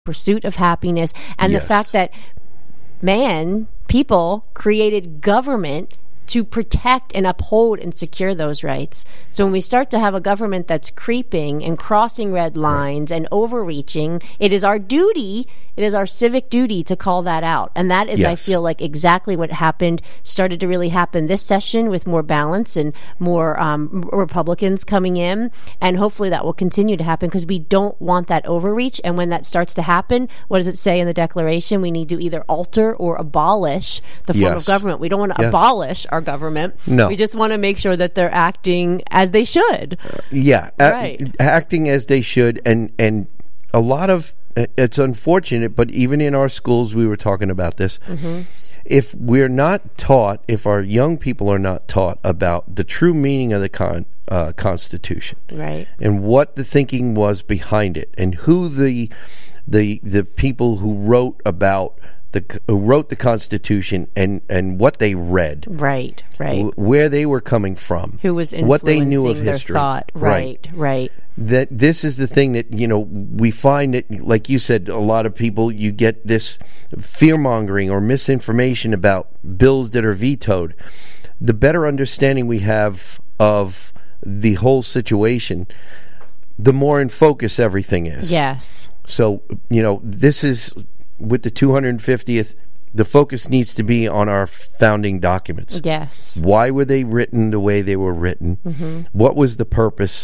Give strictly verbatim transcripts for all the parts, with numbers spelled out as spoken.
pursuit of happiness, and Yes. the fact that man, people created government to protect and uphold and secure those rights. So when we start to have a government that's creeping and crossing red lines right. and overreaching, it is our duty, it is our civic duty to call that out. And that is, yes. I feel like, exactly what happened, started to really happen this session with more balance and more um, Republicans coming in. And hopefully that will continue to happen because we don't want that overreach. And when that starts to happen, what does it say in the Declaration? We need to either alter or abolish the form yes. of government. We don't want to yes. abolish our government. No. We just want to make sure that they're acting as they should. Uh, yeah. Right. A- acting as they should. And, and a lot of, it's unfortunate, but even in our schools, we were talking about this. Mm-hmm. If we're not taught, if our young people are not taught about the true meaning of the con, uh, Constitution, right, and what the thinking was behind it, and who the the the people who wrote about the who wrote the Constitution and and what they read, right, right, w- where they were coming from, who was influencing what they knew of their history, thought, right, right. right. That this is the thing that, you know, we find that, like you said, a lot of people, you get this fear-mongering or misinformation about bills that are vetoed. The better understanding we have of the whole situation, the more in focus everything is. Yes. So, you know, this is, with the two hundred fiftieth, the focus needs to be on our founding documents. Yes. Why were they written the way they were written? Mm-hmm. What was the purpose?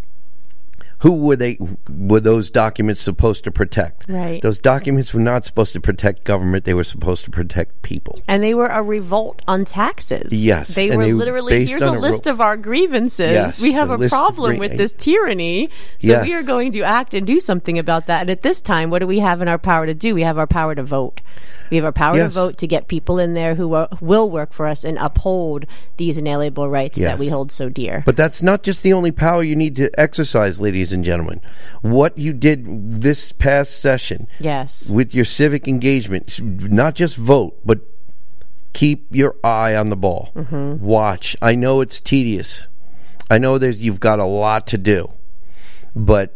Who were they? Were those documents supposed to protect? Right. Those documents were not supposed to protect government. They were supposed to protect people. And they were a revolt on taxes. Yes. They and were they literally, here's a, a list ro- of our grievances. Yes, we have a problem gre- with this tyranny. So yes. we are going to act and do something about that. And at this time, what do we have in our power to do? We have our power to vote. We have our power yes. to vote to get people in there who are, will work for us and uphold these inalienable rights yes. that we hold so dear. But that's not just the only power you need to exercise, ladies and gentlemen. What you did this past session, yes, with your civic engagement, not just vote, but keep your eye on the ball. Mm-hmm. Watch. I know it's tedious. I know there's you've got a lot to do, but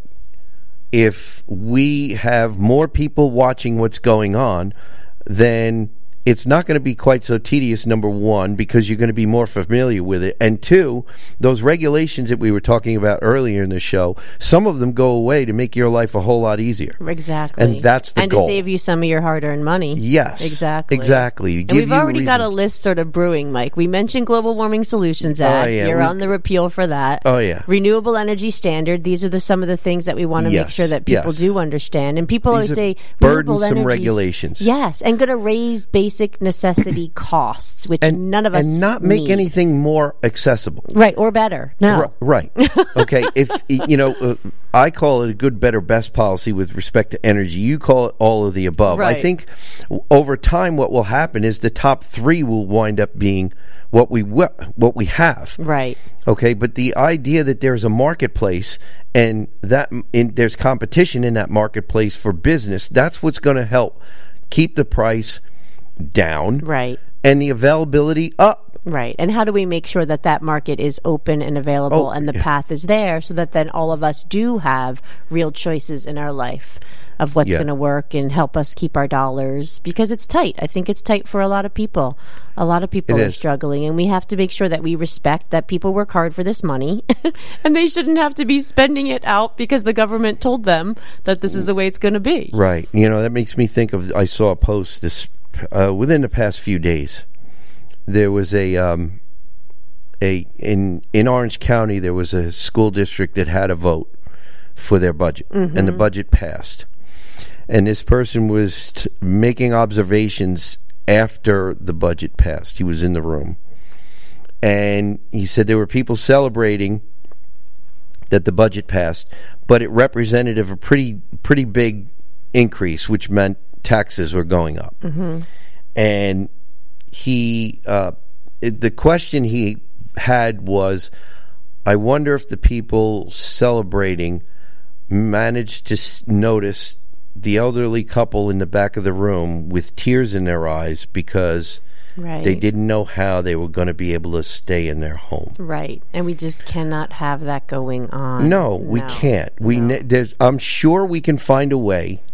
if we have more people watching what's going on, then it's not going to be quite so tedious, number one, because you're going to be more familiar with it. And two, those regulations that we were talking about earlier in the show, some of them go away to make your life a whole lot easier. Exactly. And that's the and goal. And to save you some of your hard-earned money. Yes. Exactly. Exactly. And we've already a got a list sort of brewing, Mike. We mentioned Global Warming Solutions Act. Oh, yeah. You're We've, on the repeal for that. Oh, yeah. Renewable Energy Standard. These are the some of the things that we want to yes. make sure that people yes. do understand. And people These always say, burdensome regulations. Yes, and going to raise basic necessity costs, which and, none of us and not make need. anything more accessible, right, or better. No, R- right. Okay, if you know, uh, I call it a good, better, best policy with respect to energy. You call it all of the above. Right. I think w- over time, what will happen is the top three will wind up being what we w- what we have. Right. Okay, but the idea that there's a marketplace and that in, there's competition in that marketplace for business, that's what's going to help keep the price down, right, and the availability up, right. And how do we make sure that that market is open and available, oh, and the yeah. path is there, so that then all of us do have real choices in our life of what's yeah. going to work and help us keep our dollars, because it's tight. I think it's tight for a lot of people. A lot of people it are is. struggling, and we have to make sure that we respect that people work hard for this money, and they shouldn't have to be spending it out because the government told them that this is the way it's going to be. Right. You know, that makes me think of, I saw a post this Uh, within the past few days. There was a um, a in in Orange County. There was a school district that had a vote for their budget, mm-hmm. and the budget passed. And this person was t- making observations after the budget passed. He was in the room, and he said there were people celebrating that the budget passed, but it represented of a pretty pretty big increase, which meant taxes were going up. Mm-hmm. And he uh, it, the question he had was, I wonder if the people celebrating managed to s- notice the elderly couple in the back of the room with tears in their eyes because right. they didn't know how they were going to be able to stay in their home. Right. And we just cannot have that going on. No, we no. can't. We no. ne- there's, I'm sure we can find a way